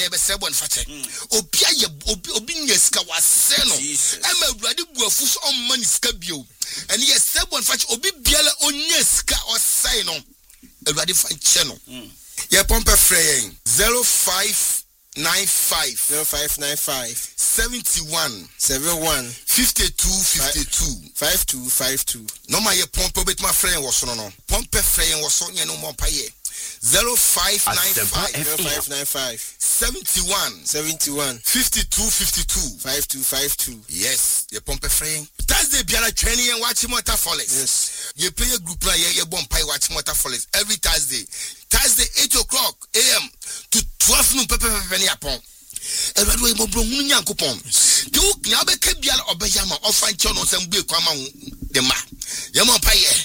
be se bon fache obia ye obi nyeska wase no ema awurade buafu so omani ska bio ene ye se bon fache obi biala onyeska osai no awurade fache no ye pompe frey 0595 71 52 no ma ye pompe bet my friend was no pompe frey was so nye no mo paye 0595 71 52 yes ye pompe frey Thursday biara training and watch motor follies yes ye play a group la ye bomb pie watch motor follies every Thursday 8:00 a.m. to 12 noon pepe ni apon Everybody we mo bro hunu Nyankopon de wo nya be ka biara obeyama ofan che no sam gbe kwama de ma ye mo paye